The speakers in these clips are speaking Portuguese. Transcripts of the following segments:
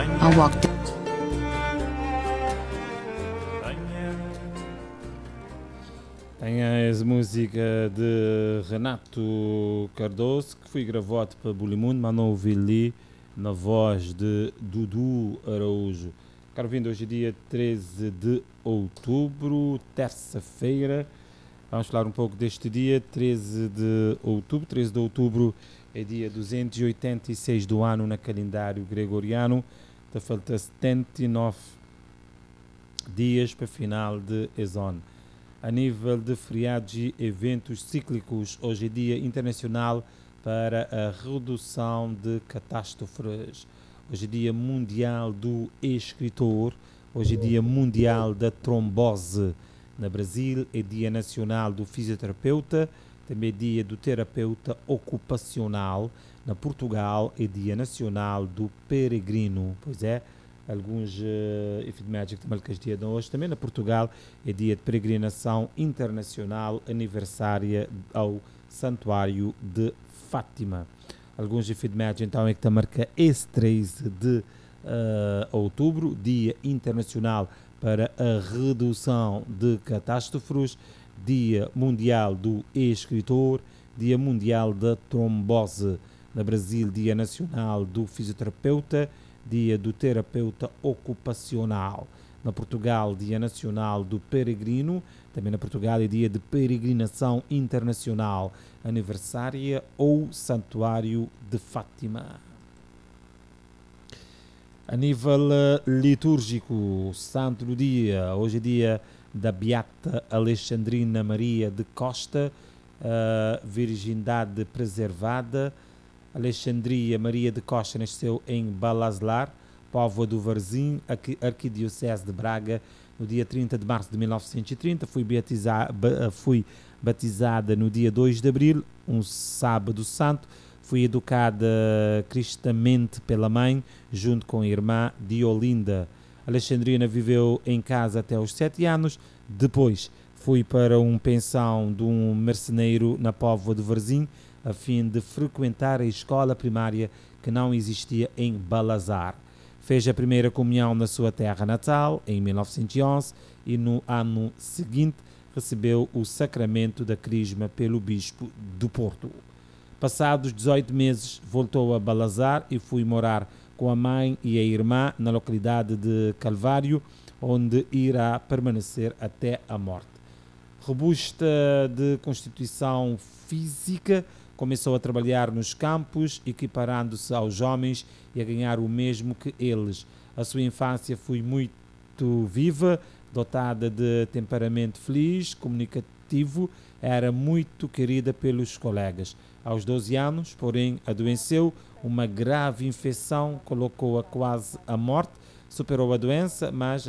I walked Tem essa música de Renato Cardoso que foi gravado para Bulimundo, mas não ouvi ali na voz de Dudu Araújo. Caro vindo, hoje é dia 13 de outubro, terça-feira. Vamos falar um pouco deste dia, 13 de outubro. 13 de outubro é dia 286 do ano na calendário gregoriano. Está falta 79 dias para o final de Ezon. A nível de feriados e eventos cíclicos, hoje é dia internacional para a redução de catástrofes. Hoje é dia mundial do escritor. Hoje é dia mundial da trombose. No Brasil é dia nacional do fisioterapeuta. Também é dia do terapeuta ocupacional. Na Portugal é dia nacional do peregrino. Pois é. Alguns efetivamente que também dia de hoje também na Portugal é dia de peregrinação internacional aniversária ao Santuário de Fátima. Alguns efetivamente então é que marca esse 13 de outubro, dia internacional para a redução de catástrofes, dia mundial do escritor, dia mundial da trombose. No Brasil, dia nacional do fisioterapeuta, dia do terapeuta ocupacional. Na Portugal, dia nacional do peregrino. Também na Portugal é dia de peregrinação internacional, aniversária ou Santuário de Fátima. A nível litúrgico, santo do dia, hoje é dia da Beata Alexandrina Maria de Costa, virgindade preservada. Alexandria Maria de Costa nasceu em Balazlar, povoa do Varzim, arquidiocese de Braga, no dia 30 de março de 1930. Foi batizada no dia 2 de abril, um sábado santo. Foi educada cristamente pela mãe, junto com a irmã Diolinda. Alexandrina viveu em casa até os 7 anos. Depois foi para uma pensão de um marceneiro na povoa do Varzim, a fim de frequentar a escola primária que não existia em Balazar. Fez a primeira comunhão na sua terra natal, em 1911, e no ano seguinte recebeu o sacramento da crisma pelo bispo do Porto. Passados 18 meses, voltou a Balazar e foi morar com a mãe e a irmã na localidade de Calvário, onde irá permanecer até a morte. Robusta de constituição física, começou a trabalhar nos campos, equiparando-se aos homens e a ganhar o mesmo que eles. A sua infância foi muito viva, dotada de temperamento feliz, comunicativo, era muito querida pelos colegas. Aos 12 anos, porém, adoeceu, uma grave infecção colocou-a quase à morte. Superou a doença, mas a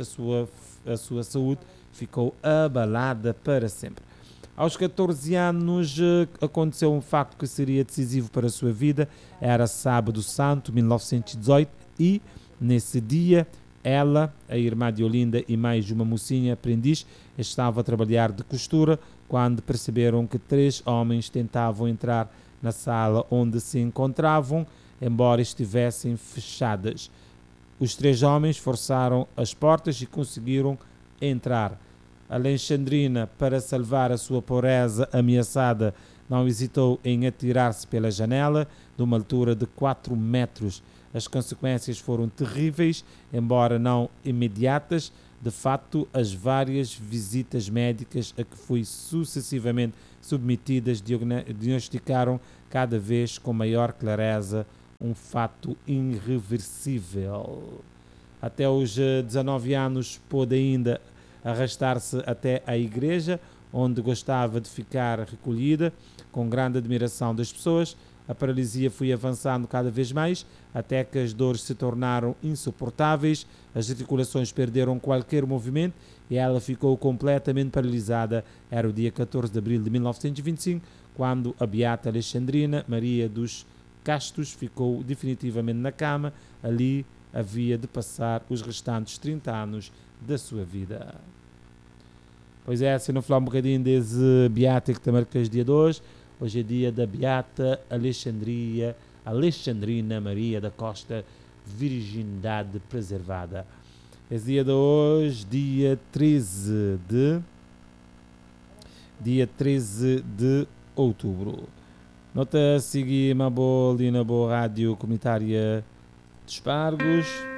sua saúde ficou abalada para sempre. Aos 14 anos aconteceu um facto que seria decisivo para a sua vida. Era sábado santo, 1918, e nesse dia ela, a irmã de Olinda e mais uma mocinha aprendiz estavam a trabalhar de costura quando perceberam que 3 homens tentavam entrar na sala onde se encontravam, embora estivessem fechadas. Os 3 homens forçaram as portas e conseguiram entrar. Alexandrina, para salvar a sua pobreza ameaçada, não hesitou em atirar-se pela janela de uma altura de 4 metros. As consequências foram terríveis, embora não imediatas. De facto, as várias visitas médicas a que foi sucessivamente submetidas diagnosticaram cada vez com maior clareza um fato irreversível. Até os 19 anos pôde ainda arrastar-se até à igreja, onde gostava de ficar recolhida, com grande admiração das pessoas. A paralisia foi avançando cada vez mais, até que as dores se tornaram insuportáveis, as articulações perderam qualquer movimento e ela ficou completamente paralisada. Era o dia 14 de abril de 1925, quando a Beata Alexandrina Maria dos Castos ficou definitivamente na cama. Ali havia de passar os restantes 30 anos da sua vida. Pois é, se não falar um bocadinho desse Beata que também marca dia de hoje é dia da Beata Alexandrina Maria da Costa, virgindade preservada. Esse dia de hoje, dia 13 de outubro. Nota a seguir uma boa ali na boa rádio comunitária de Espargos.